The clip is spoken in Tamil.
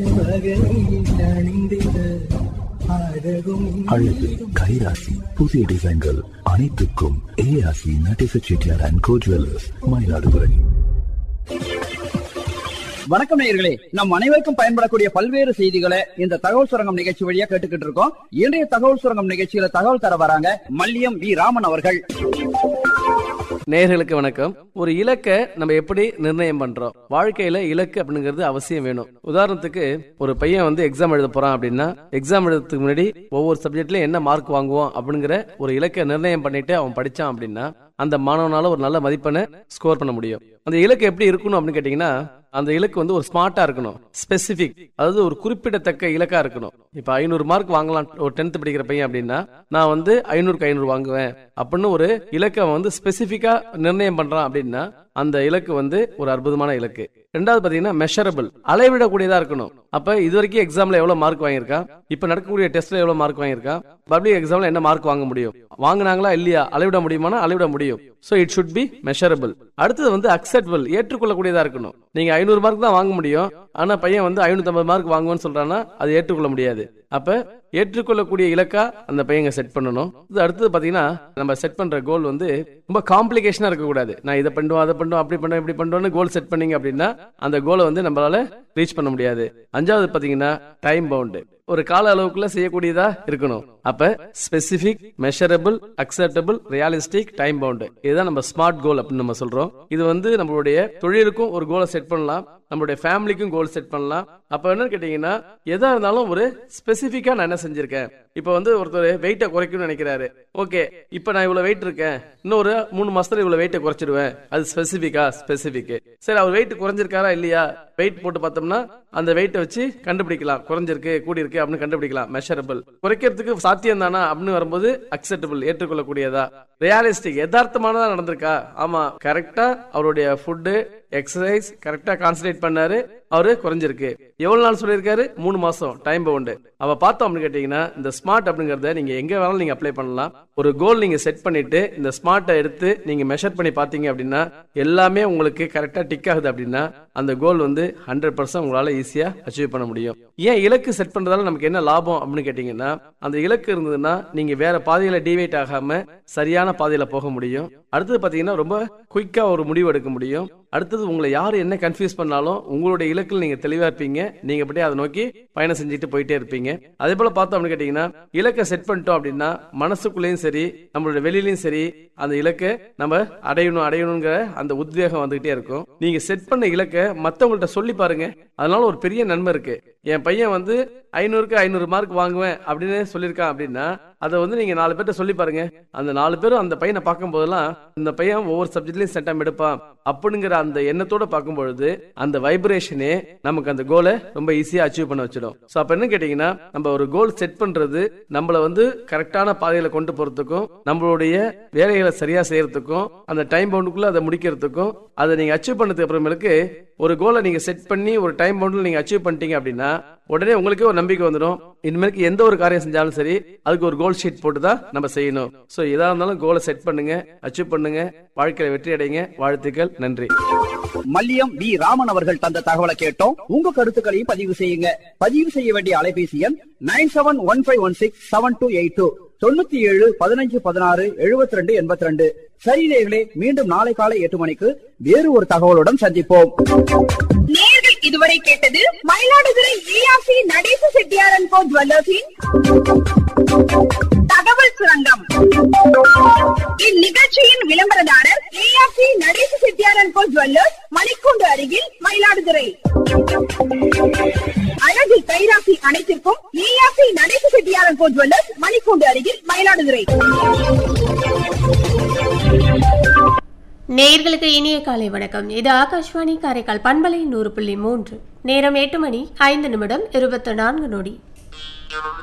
அழகு கைராசி புதிய டிசைன்கள் அனைத்துக்கும் ஏஆசி Natesa Chettiar and go jewellers, Mayiladuthurai. வணக்கம் நேயர்களே, நம் அனைவருக்கும் பயன்படக்கூடிய பல்வேறு செய்திகளை இந்த தகவல் சுரங்கம் நிகழ்ச்சி வழியா கேட்டுக்கிட்டு இருக்கோம். இன்றைய தகவல் சுரங்கம் நிகழ்ச்சியில தகவல் தர வராங்க மல்லியம் வி ராமன் அவர்கள். நேயர்களுக்கு வணக்கம். ஒரு இலக்கை நம்ம எப்படி நிர்ணயம் பண்றோம்? வாழ்க்கையில இலக்கு அப்படிங்கிறது அவசியம் வேணும். உதாரணத்துக்கு ஒரு பையன் வந்து எக்ஸாம் எழுத போறான் அப்படின்னா, எக்ஸாம் எழுதுறதுக்கு முன்னாடி ஒவ்வொரு சப்ஜெக்ட்லயும் என்ன மார்க் வாங்குவோம் அப்படிங்கிற ஒரு இலக்கை நிர்ணயம் பண்ணிட்டு அவன் படிச்சான் அப்படின்னா அந்த மாணவனால ஒரு நல்ல மதிப்பெண்ணை ஸ்கோர் பண்ண முடியும். அந்த இலக்கு எப்படி இருக்கணும் அப்படின்னு கேட்டீங்கன்னா, அந்த இலக்கு வந்து ஒரு ஸ்மார்ட்டா இருக்கணும், ஸ்பெசிபிக், அதாவது ஒரு குறிப்பிடத்தக்க இலக்கா இருக்கணும். இப்ப 500 மார்க் வாங்கலாம் ஒரு 10th படிக்கிற பையன் அப்படின்னா, நான் வந்து 500க்கு 500 வாங்குவேன் அப்படின்னு ஒரு இலக்கை வந்து ஸ்பெசிபிக்கா நிர்ணயம் பண்றான் அப்படின்னா அந்த இலக்கு வந்து ஒரு அற்புதமான இலக்கு. ரெண்டாவது பாத்தீங்கன்னா மெஷரபிள், அளவிடக்கூடியதா இருக்கணும். அப்ப இது வரைக்கும் எக்ஸாம்ல எவ்வளவு மார்க் வாங்கியிருக்கான், இப்ப நடக்கக்கூடிய டெஸ்ட்ல எவ்வளவு மார்க் வாங்கியிருக்கான், பப்ளிக் எக்ஸாம்ல என்ன மார்க் வாங்க முடியும், வாங்கினாங்களா இல்லையா, அளவிட முடியுமானா அளவிட முடியும். So it should be measurable. அடுத்தது வந்து அக்செப்டபிள், ஏற்றுக்கொள்ளக்கூடியதா இருக்கணும். நீங்க 500 மார்க் தான் வாங்க முடியும், ஆனா பையன் வந்து 550 மார்க் வாங்குவேன்னு சொல்றான்னா அது ஏற்றுக்கொள்ள முடியாது. அப்ப ஏற்றுக்கொள்ளக்கூடிய இலக்கா அந்த பையங்க செட் பண்ணணும். இது அடுத்தது பாத்தீங்கன்னா, நம்ம செட் பண்ற கோல் வந்து ரொம்ப காம்ப்ளிகேஷனா இருக்க கூடாது. நான் இதை பண்ணுவோம், அதை பண்ணுவோம், அப்படி பண்ணுவோம், இப்படி பண்ணுவோம்னு கோல் செட் பண்ணீங்க அப்படின்னா அந்த கோலை வந்து நம்மளால ரீச் பண்ண முடியாது. அஞ்சாவது பாத்தீங்கன்னா டைம் பவுண்ட், ஒரு கால அளவுக்குள்ள செய்யக்கூடியதா இருக்கணும். அப்ப specific, measurable, acceptable, realistic, time bound, இதுதான் நம்ம ஸ்மார்ட் கோல் அப்படின்னு நம்ம சொல்றோம். இது வந்து நம்மளுடைய தொழிலுக்கும் ஒரு கோலை செட் பண்ணலாம், நம்மளுடைய ஃபேமிலிக்கும் கோல் செட் பண்ணலாம். அப்ப என்னன்னு கேட்டீங்கன்னா, எதா இருந்தாலும் ஒரு ஸ்பெசிபிக்கா நான் என்ன செஞ்சிருக்கேன். இப்ப வந்து ஒருத்தர் வெயிட்டை குறைக்கணும்னு நினைக்கிறாரு. ஓகே, இப்ப நான் இவ்வளவு வெயிட் இருக்கேன், இன்னொரு 3 மாசத்துல இவ்வளவு வெயிட்டை குறைச்சிடுவேன். அது ஸ்பெசிபிக். சரி, அவர் வெயிட் குறைஞ்சிருக்காரா இல்லையா, வெயிட் போட்டு பார்த்தோம்னா அந்த வெயிட்டை வச்சு கண்டுபிடிக்கலாம், குறைஞ்சிருக்கு கூடி இருக்கு அப்படின்னு கண்டுபிடிக்கலாம். மெஷரபிள், குறைக்கிறதுக்கு சாத்தியம் தானா அப்படின்னு வரும்போது அக்செப்டபிள், ஏற்றுக்கொள்ளக்கூடியதா. ரியலிஸ்டிக், யதார்த்தமானதா நடந்திருக்கா, ஆமா கரெக்டா அவருடைய ஃபுட்டு எக்ஸசைஸ் கரெக்டா கான்சன்ட்ரேட் பண்ணாரு, அவரு குறைஞ்சிருக்கு. எவ்வளவு நாள் சொல்லியிருக்காரு, 3 மாசம். Time bound. அவ பார்த்தோம் அப்படின்னு கேட்டீங்கன்னா, இந்த ஸ்மார்ட் அப்படிங்கறத நீங்க எங்க வேணாலும் நீங்க அப்ளை பண்ணலாம். ஒரு கோல் நீங்க செட் பண்ணிட்டு இந்த ஸ்மார்ட்டை எடுத்து நீங்க மெஷர் பண்ணி பாத்தீங்க அப்படின்னா எல்லாமே உங்களுக்கு கரெக்டா டிக் ஆகுது அப்படின்னா அந்த கோல் வந்து 100% உங்களால ஈஸியா அச்சீவ் பண்ண முடியும். ஏன் இலக்கு செட் பண்றதால நமக்கு என்ன லாபம் அப்படின்னு கேட்டீங்கன்னா, அந்த இலக்கு இருந்ததுன்னா நீங்க வேற பாதையில டிவைட் ஆகாம சரியான பாதையில போக முடியும். அடுத்தது பாத்தீங்கன்னா ரொம்ப குயிக்கா ஒரு முடிவு எடுக்க முடியும். அடுத்தது உங்களை யாரு என்ன கன்ஃபியூஸ் பண்ணாலும் உங்களுடைய இலக்கில் நீங்க தெளிவா இருப்பீங்க, நீங்க பற்றி அதை நோக்கி பயணம் செஞ்சுட்டு போயிட்டே இருப்பீங்க. அதே போல பார்த்தோம் அப்படின்னு கேட்டீங்கன்னா, இலக்கை செட் பண்ணிட்டோம் அப்படின்னா மனசுக்குள்ளேயும் சரி நம்மளுடைய வெளியிலயும் சரி அந்த இலக்கை நம்ம அடையணுங்கிற அந்த உத்வேகம் வந்துகிட்டே இருக்கும். நீங்க செட் பண்ண இலக்கை மத்தவங்கள்ட்ட சொல்லி பாருங்க, அதனால ஒரு பெரிய நன்மை இருக்கு. என் பையன் வந்து 500க்கு 500 மார்க் வாங்குவேன் அப்படின்னு சொல்லியிருக்கான் அப்படின்னா அதை வந்து நீங்க 4 பேர்ட்ட சொல்லி பாருங்க. அந்த 4 பேரும் அந்த பையனை பார்க்கும் போதெல்லாம் இந்த பையன் ஒவ்வொரு சப்ஜெக்ட்லயும் செட்டம் எடுப்பான் அப்படிங்கிற அந்த எண்ணத்தோட பார்க்கும்பொழுது அந்த வைப்ரேஷனே நமக்கு அந்த கோலை ரொம்ப ஈஸியா அச்சீவ் பண்ண வச்சிடும். சோ அப்ப என்ன கேட்டீங்கன்னா, நம்ம ஒரு கோல் செட் பண்றது நம்மள வந்து கரெக்டான பாதையில கொண்டு போறதுக்கும் நம்மளுடைய வேலைகளை சரியா செய்யறதுக்கும் அந்த டைம் பவுண்டுக்குள்ள அதை முடிக்கிறதுக்கும் அதை நீங்க அச்சீவ் பண்ணதுக்கு அப்புறமேலுக்கு ஒரு கோலை நீங்க செட் பண்ணி ஒரு டைம் பவுண்ட்ல நீங்க அச்சீவ் பண்ணிட்டீங்க அப்படின்னா உடனே உங்களுக்கே ஒரு நம்பிக்கை வந்துடும். இனிமேலுக்கு எந்த ஒரு காரியம் செஞ்சாலும் சரி அதுக்கு ஒரு கோல் ஷீட் போட்டு தான் நம்ம செய்யணும். சோ எதா இருந்தாலும் கோலை செட் பண்ணுங்க, அச்சீவ் பண்ணுங்க, வாழ்க்கையில வெற்றி அடைங்க. வாழ்த்துக்கள், நன்றி. மல்லியம் வி ராமன் அவர்கள் தந்த தகவலை கேட்டோம். உங்க கருத்துக்களையும் பதிவு செய்யுங்க. பதிவு செய்ய வேண்டிய அலைபேசி எண் 9715167282 97 15 16 72 82. சரி நேயர்களே, மீண்டும் நாளை காலை 8 மணிக்கு வேறு ஒரு தகவலுடன் சந்திப்போம். நேயர்கள் இதுவரை கேட்டது மயிலாடுதுறை ஏஆர்சி நடேச செட்டியார் அண்ட் கோ ஜுவல்லர்ஸின் தகவல் சுரங்கம். இந்நிகழ்ச்சியின் விளம்பரதாரர் ARC Natesa Chettiar and go jewellers, மணிக்கூண்டு அருகில், மயிலாடுதுறை. அழகு கைராசி அனைத்திற்கும் ARC Natesa Chettiar and go jewellers, மணிக்கூண்டு அருகில், மயிலாடுதுறை. நேயர்களுக்கு இனிய காலை வணக்கம். இது ஆகாஷ்வாணி காரைக்கால் பண்பலை 100.3. நேரம் 8 மணி 5 நிமிடம் 24 நொடி.